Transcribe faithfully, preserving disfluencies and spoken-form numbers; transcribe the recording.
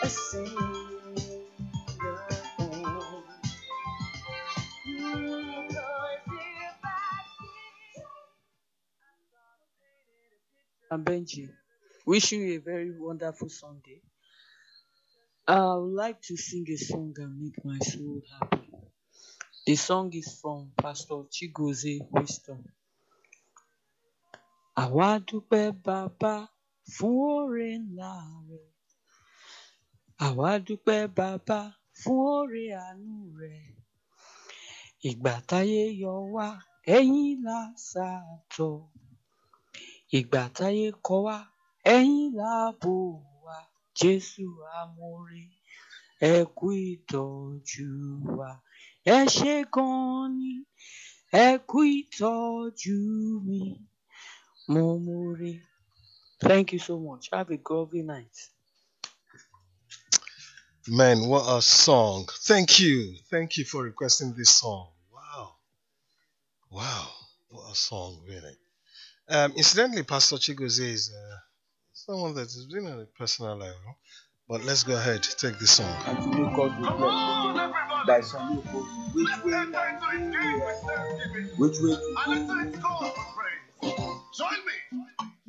a single thing. Because if I I'm Benji. Wishing you a very wonderful Sunday. I would like to sing a song and make my soul happy. The song is from Pastor Chigozie Wisdom. Àwa dúpẹ́ bàbá fún oore ńlá rẹ̀. Àwa dúpẹ́ bàbá fún oore àánú rẹ̀. Ìgbà táyé yọ wá, ẹ̀yin la sàtọ̀. Ìgbà táyé kọ̀ wá, ẹ̀yin la bò wá. Jésù amóore, ẹ kú ìtọ́jú wa. Ẹ ṣé gan ni, ẹ kú ìtọ́jú mi. Mo móore. Thank you so much. Have a lovely night. Man, what a song. Thank you. Thank you for requesting this song. Wow. Wow. What a song, really. Um, incidentally, Pastor Chigozie is uh, someone that has been on a personal level. But let's go ahead, take this song. And today God will bless by some people. Which way? Which way to go? Join me